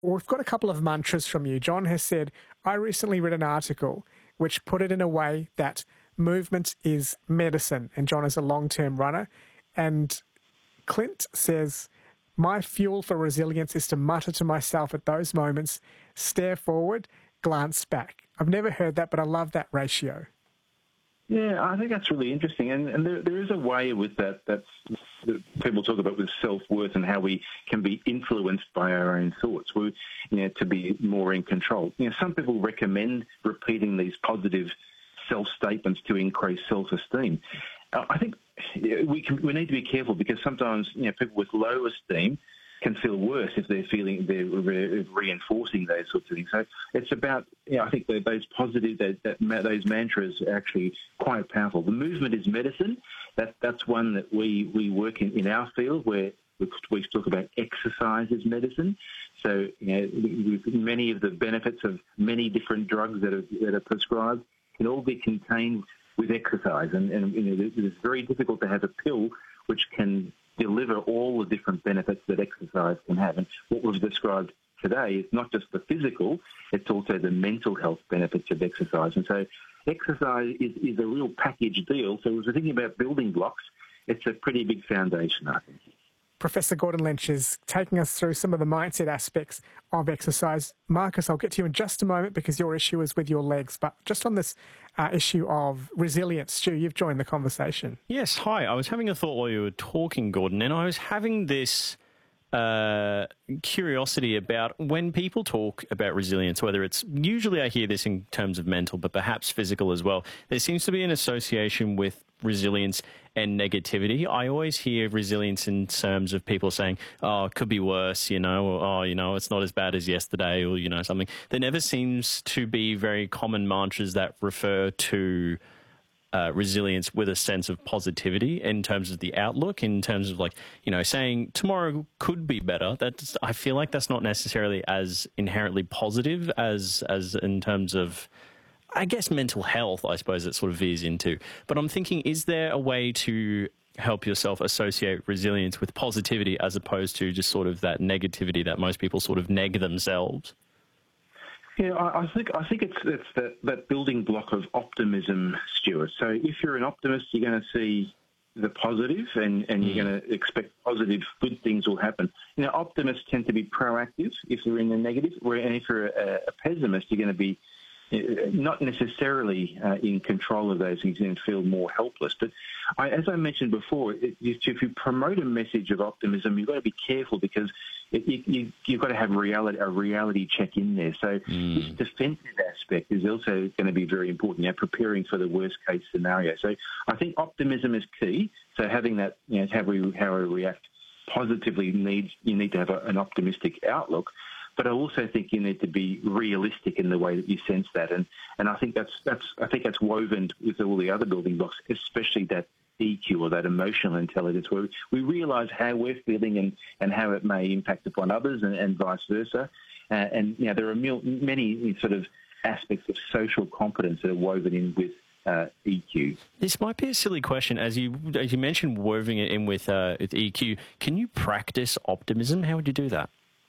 We've got a couple of mantras from you. John has said, I recently read an article which put it in a way that movement is medicine, and John is a long-term runner. And Clint says, my fuel for resilience is to mutter to myself at those moments, stare forward, glance back. I've never heard that, but I love that ratio. Yeah, I think that's really interesting. And there is a way with that people talk about with self-worth and how we can be influenced by our own thoughts, to be more in control. Some people recommend repeating these positive self-statements to increase self-esteem. I think we need to be careful because sometimes people with low esteem can feel worse if they're reinforcing those sorts of things. So it's about, I think those positive, those mantras are actually quite powerful. The movement is medicine. That's one that we work in our field where we talk about exercise as medicine. So many of the benefits of many different drugs that are prescribed can all be contained with exercise, and it's very difficult to have a pill which can deliver all the different benefits that exercise can have. And what we've described today is not just the physical, it's also the mental health benefits of exercise. And so exercise is a real package deal. So as we're thinking about building blocks, it's a pretty big foundation, I think. Professor Gordon Lynch is taking us through some of the mindset aspects of exercise. Marcus, I'll get to you in just a moment because your issue is with your legs. But just on this issue of resilience, Stu, you've joined the conversation. Yes, hi. I was having a thought while you were talking, Gordon, and I was having this curiosity about when people talk about resilience, whether it's, usually I hear this in terms of mental, but perhaps physical as well, there seems to be an association with resilience and negativity. I always hear resilience in terms of people saying, oh, it could be worse, or, oh, it's not as bad as yesterday, or, something. There never seems to be very common mantras that refer to resilience with a sense of positivity in terms of the outlook, in terms of saying tomorrow could be better. I feel like that's not necessarily as inherently positive as in terms of, I guess, mental health, I suppose it sort of veers into. But I'm thinking, is there a way to help yourself associate resilience with positivity as opposed to just sort of that negativity that most people sort of neg themselves? Yeah, I think it's that building block of optimism, Stuart. So if you're an optimist, you're going to see the positive and you're going to expect positive, good things will happen. Optimists tend to be proactive if they're in the negative, and if you're a pessimist, you're going to be not necessarily in control of those things and feel more helpless. But as I mentioned before, if you promote a message of optimism, you've got to be careful because you've got to have a reality check in there. So this defensive aspect is also going to be very important, preparing for the worst case scenario. So I think optimism is key. So having that, how we react positively you need to have an optimistic outlook. But I also think you need to be realistic in the way that you sense that, and I think that's woven with all the other building blocks, especially that EQ or that emotional intelligence, where we realise how we're feeling and how it may impact upon others and vice versa. And there are many sort of aspects of social competence that are woven in with EQ. This might be a silly question, as you mentioned, woven it in with EQ. Can you practice optimism? How would you do that?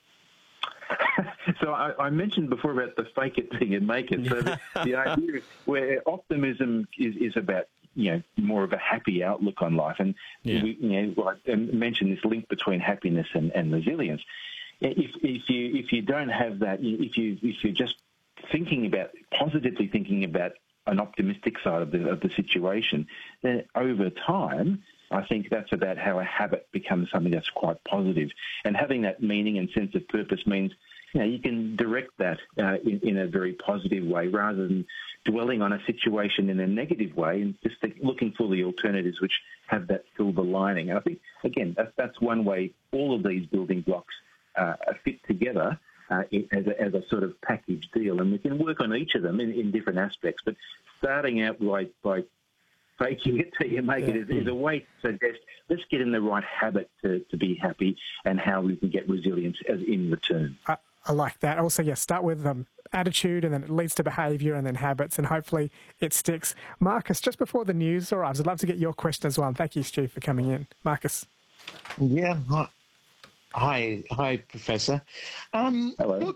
So I mentioned before about the fake it till you make it. So the idea where optimism is about more of a happy outlook on life, and I mentioned this link between happiness and resilience. If you don't have that, if you're just positively thinking about an optimistic side of the situation, then over time, I think that's about how a habit becomes something that's quite positive. And having that meaning and sense of purpose means you can direct that in a very positive way rather than dwelling on a situation in a negative way and just looking for the alternatives which have that silver lining. And I think, again, that's one way all of these building blocks fit together as a sort of package deal. And we can work on each of them in different aspects. But starting out by faking it till you make it is a way to suggest let's get in the right habit to be happy and how we can get resilience as in return. I like that. Also, start with attitude and then it leads to behaviour and then habits and hopefully it sticks. Marcus, just before the news arrives, I'd love to get your question as well. And thank you, Stu, for coming in. Marcus. Yeah, Hi, Professor. Hello.